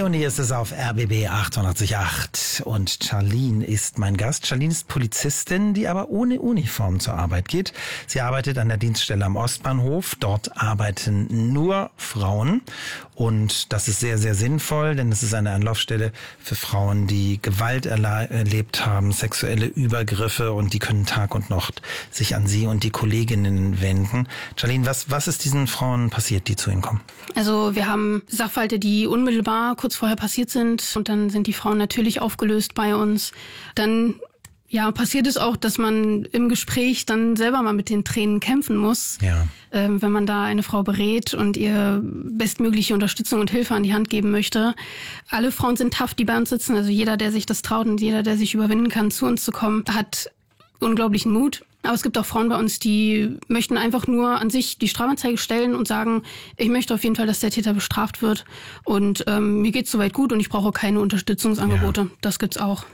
und hier ist es auf RBB 88.8 und Charlene ist mein Gast. Charlene ist Polizistin, die aber ohne Uniform zur Arbeit geht. Sie arbeitet an der Dienststelle am Ostbahnhof. Dort arbeiten nur Frauen und das ist sehr, sehr sinnvoll, denn es ist eine Anlaufstelle für Frauen, die Gewalt erlebt haben, sexuelle Übergriffe, und die können Tag und Nacht sich an Sie und die Kolleginnen wenden. Charlene, was ist diesen Frauen passiert, die zu Ihnen kommen? Also wir haben Sachverhalte, die unmittelbar kurz vorher passiert sind, und dann sind die Frauen natürlich aufgelöst bei uns. Dann passiert es auch, dass man im Gespräch dann selber mal mit den Tränen kämpfen muss. Ja. Wenn man da eine Frau berät und ihr bestmögliche Unterstützung und Hilfe an die Hand geben möchte. Alle Frauen sind tough, die bei uns sitzen. Also jeder, der sich das traut und jeder, der sich überwinden kann, zu uns zu kommen, hat unglaublichen Mut. Aber es gibt auch Frauen bei uns, die möchten einfach nur an sich die Strafanzeige stellen und sagen, ich möchte auf jeden Fall, dass der Täter bestraft wird. Und mir geht's soweit gut und ich brauche keine Unterstützungsangebote. Ja. Das gibt's auch.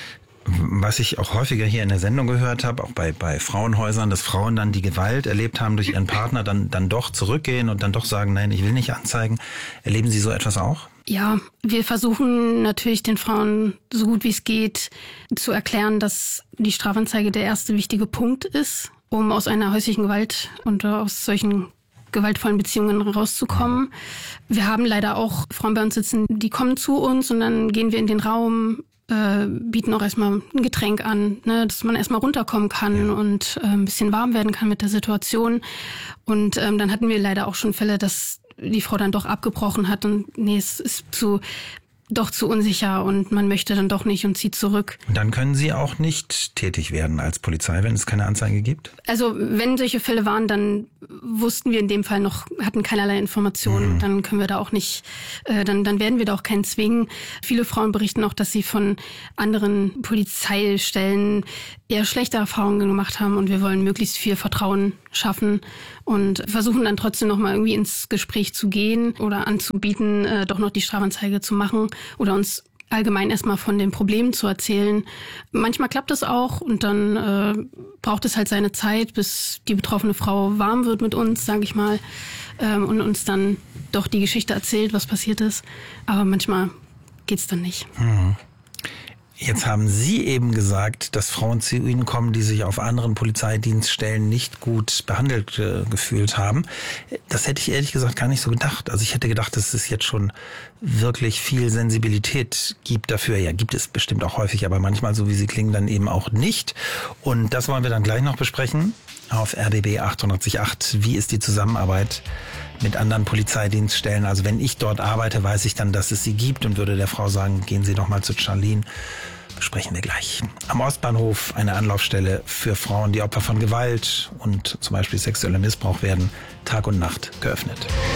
Was ich auch häufiger hier in der Sendung gehört habe, auch bei Frauenhäusern, dass Frauen dann die Gewalt erlebt haben durch ihren Partner, dann doch zurückgehen und dann doch sagen, nein, ich will nicht anzeigen. Erleben Sie so etwas auch? Ja, wir versuchen natürlich den Frauen so gut wie es geht zu erklären, dass die Strafanzeige der erste wichtige Punkt ist, um aus einer häuslichen Gewalt und aus solchen gewaltvollen Beziehungen rauszukommen. Wir haben leider auch Frauen bei uns sitzen, die kommen zu uns und dann gehen wir in den Raum, bieten auch erstmal ein Getränk an, ne, dass man erstmal runterkommen kann und ein bisschen warm werden kann mit der Situation. Und dann hatten wir leider auch schon Fälle, dass die Frau dann doch abgebrochen hat und es ist doch zu unsicher und man möchte dann doch nicht und zieht zurück. Und dann können Sie auch nicht tätig werden als Polizei, wenn es keine Anzeige gibt? Also wenn solche Fälle waren, dann wussten wir in dem Fall noch, hatten keinerlei Informationen. Dann können wir da auch nicht, dann werden wir da auch keinen zwingen. Viele Frauen berichten auch, dass sie von anderen Polizeistellen eher schlechte Erfahrungen gemacht haben, und wir wollen möglichst viel Vertrauen schaffen und versuchen dann trotzdem noch mal irgendwie ins Gespräch zu gehen oder anzubieten, doch noch die Strafanzeige zu machen oder uns allgemein erstmal von den Problemen zu erzählen. Manchmal klappt das auch und dann braucht es halt seine Zeit, bis die betroffene Frau warm wird mit uns, sage ich mal, und uns dann doch die Geschichte erzählt, was passiert ist. Aber manchmal geht's dann nicht. Jetzt haben Sie eben gesagt, dass Frauen zu Ihnen kommen, die sich auf anderen Polizeidienststellen nicht gut behandelt gefühlt haben. Das hätte ich ehrlich gesagt gar nicht so gedacht. Also ich hätte gedacht, dass es jetzt schon wirklich viel Sensibilität gibt dafür. Ja, gibt es bestimmt auch häufig, aber manchmal, so wie sie klingen, dann eben auch nicht. Und das wollen wir dann gleich noch besprechen auf RBB 88.8. Wie ist die Zusammenarbeit mit anderen Polizeidienststellen? Also wenn ich dort arbeite, weiß ich dann, dass es sie gibt, und würde der Frau sagen, gehen Sie doch mal zu Charlene. Besprechen wir gleich. Am Ostbahnhof eine Anlaufstelle für Frauen, die Opfer von Gewalt und zum Beispiel sexuellem Missbrauch werden, Tag und Nacht geöffnet.